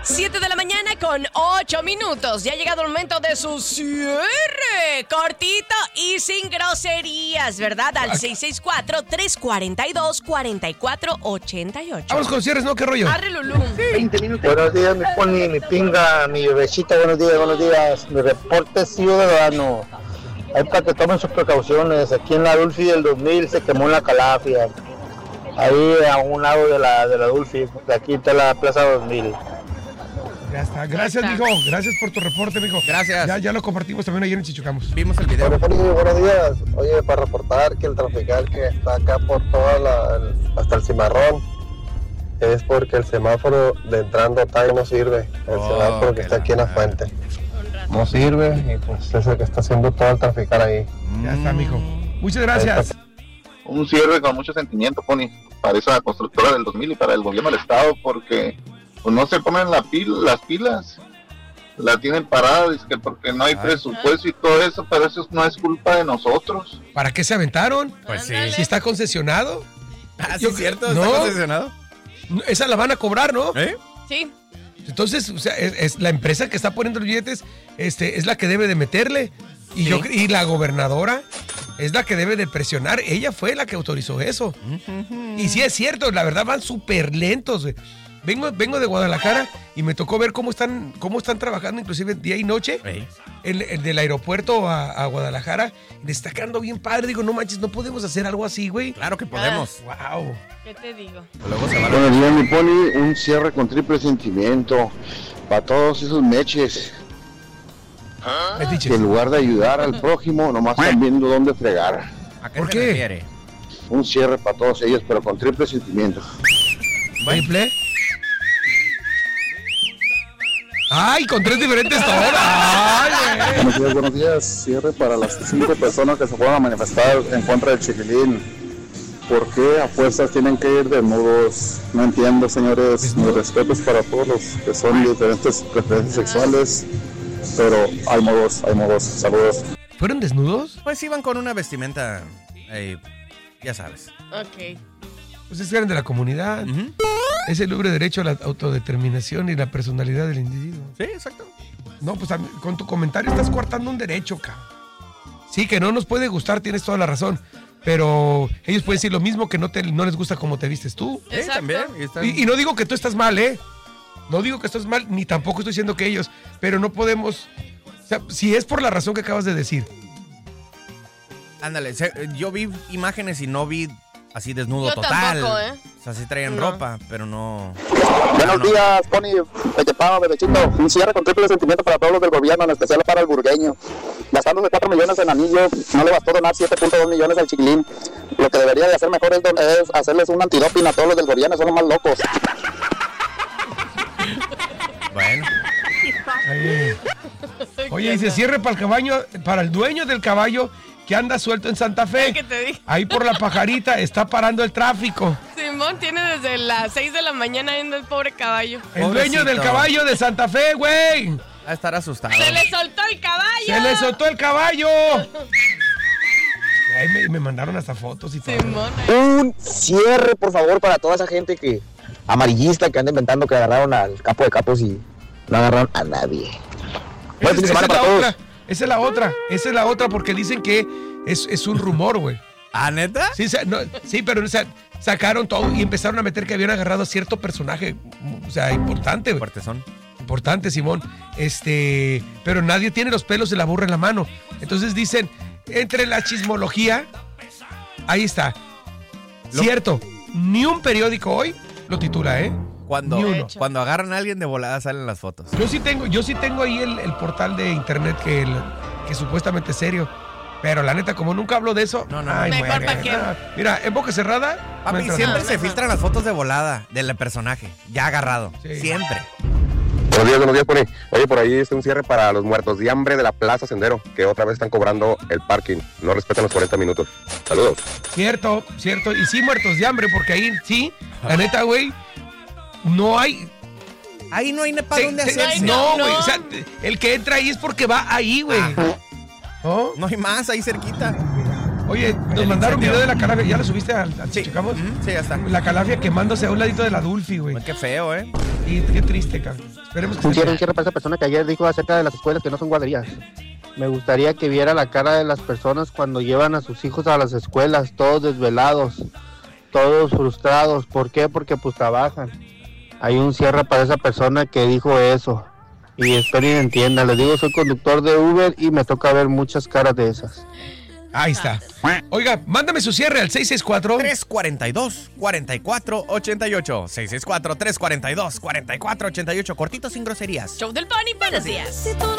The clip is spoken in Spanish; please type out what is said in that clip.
7 de la mañana con 8 minutos. Ya ha llegado el momento de su cierre. Cortito y sin groserías, ¿verdad? Al 664-342-4488. Vamos con cierres, ¿no? ¿Qué rollo? Arre, Lulú. 20 minutos. Buenos días, mi pony, mi pinga, mi bebecita. Buenos días. Mi reporte ciudadano. Ahí para que tomen sus precauciones. Aquí en la Dulce del 2000 se quemó en la Calafia. Ahí a un lado de la Dulce. De aquí está la Plaza 2000. Ya está. Gracias, mijo. Gracias por tu reporte, mijo. Gracias. Ya lo compartimos también ayer en Chichucamos. Vimos el video. Bueno, pony, buenos días. Oye, para reportar que el trafical que está acá por hasta el Cimarrón es porque el semáforo de entrando tal no sirve. El semáforo que está aquí en la fuente no sirve y pues es el que está haciendo todo el trafical ahí. Ya está, mijo. Muchas gracias. Un cierre con mucho sentimiento, Pony, para esa constructora del 2000 y para el gobierno del estado, porque pues no se ponen las pilas, la tienen parada, es que porque no hay presupuesto y todo eso, pero eso no es culpa de nosotros. ¿Para qué se aventaron? Pues sí. Si está concesionado. ¿Sí es cierto? ¿Está concesionado? Esa la van a cobrar, ¿no? Sí. Entonces, o sea, es la empresa que está poniendo los billetes, es la que debe de meterle. Y la gobernadora es la que debe de presionar. Ella fue la que autorizó eso. Y sí es cierto, la verdad van súper lentos, güey. Vengo de Guadalajara y me tocó ver cómo están trabajando inclusive día y noche del aeropuerto a Guadalajara. Le está quedando bien padre. Digo, no manches, no podemos hacer algo así, güey. Claro que podemos. Wow. ¿Qué te digo? Luego se van Buenos días, mi pony. Un cierre con triple sentimiento para todos esos meches que en lugar de ayudar al prójimo nomás están viendo dónde fregar. ¿A qué ¿Por se qué? refiere? Un cierre para todos ellos, pero con triple sentimiento. ¿Triple? ¡Ay, con 3 diferentes todas! ¡Ay, güey! Buenos días. Cierre para las 5 personas que se fueron a manifestar en contra del Chiquilín. ¿Por qué a fuerzas tienen que ir desnudos? No entiendo, señores. Mis respetos para todos los que son de diferentes preferencias sexuales. Pero hay modos. Saludos. ¿Fueron desnudos? Pues iban con una vestimenta, ya sabes. Ok. Pues es que eran de la comunidad. Es el libre derecho a la autodeterminación y la personalidad del individuo. Sí, exacto. No, pues con tu comentario estás coartando un derecho, cabrón. Sí, que no nos puede gustar, tienes toda la razón. Pero ellos pueden decir lo mismo, que no les gusta cómo te vistes tú. Exacto. También. Y no digo que tú estás mal, ¿eh? No digo que estás mal, ni tampoco estoy diciendo que ellos. Pero no podemos... O sea, si es por la razón que acabas de decir. Ándale, yo vi imágenes y no vi así desnudo Yo total. tampoco, O sea, sí traían ropa, pero no... Buenos días, Pony, Pequepao, bebecito. Un cierre con triple sentimiento para todos los del gobierno, en especial para el burgueño. Gastándose 4 millones en anillo, no le bastó donar 7.2 millones al Chiquilín. Lo que debería de hacer mejor es hacerles un antidoping a todos los del gobierno, son los más locos. Bueno. Oye, y se cierre para el dueño del caballo que anda suelto en Santa Fe. ¿Qué te dije? Ahí por la pajarita está parando el tráfico. Simón tiene desde las 6 de la mañana yendo el pobre caballo. El dueño del caballo de Santa Fe, güey. A estar asustado. ¡Se le soltó el caballo! ¡Se le soltó el caballo! Ay, me mandaron hasta fotos y todo. Simón. Un cierre, por favor, para toda esa gente que amarillista que anda inventando que agarraron al capo de capos y no agarraron a nadie. Buen fin de semana para todos. Esa es la otra porque dicen que es un rumor, güey. ¿Ah, neta? Sí, pero sacaron todo y empezaron a meter que habían agarrado a cierto personaje, o sea, importante, güey. Fuertezón. Importante, Simón. Pero nadie tiene los pelos de la burra en la mano. Entonces dicen, entre la chismología, ahí está. Cierto, ni un periódico hoy lo titula, ¿eh? Cuando agarran a alguien de volada salen las fotos. Yo sí tengo ahí el portal de internet que supuestamente es serio. Pero la neta, como nunca hablo de eso, no. Mejor pa' qué. Mira, en boca cerrada. Papi, no siempre se filtran las fotos de volada del personaje, ya agarrado. Sí. Siempre. Buenos días, Pony. Oye, por ahí está un cierre para los muertos de hambre de la Plaza Sendero, que otra vez están cobrando el parking. No respetan los 40 minutos. Saludos. Cierto. Y sí, muertos de hambre, porque ahí sí, la neta, güey, no hay. Ahí no hay para dónde hacerse. No, güey. O sea, el que entra ahí es porque va ahí, güey. No hay más ahí cerquita. Oye, nos mandaron video de la calafia. ¿Ya lo subiste al Sí. checamos? Sí, ya está. La calafia quemándose a un ladito de la Dulfi, güey. Qué feo, ¿eh? Y qué triste, cabrón. Esperemos que Un se cierre para esa persona que ayer dijo acerca de las escuelas que no son guarderías. Me gustaría que viera la cara de las personas cuando llevan a sus hijos a las escuelas, todos desvelados, todos frustrados. ¿Por qué? Porque pues trabajan. Hay un cierre para esa persona que dijo eso. Y espero y entienda. Les digo, soy conductor de Uber y me toca ver muchas caras de esas. Ahí está. Oiga, mándame su cierre al 664-342-4488. 664-342-4488. Cortito sin groserías. Show del Bunny, buenos días.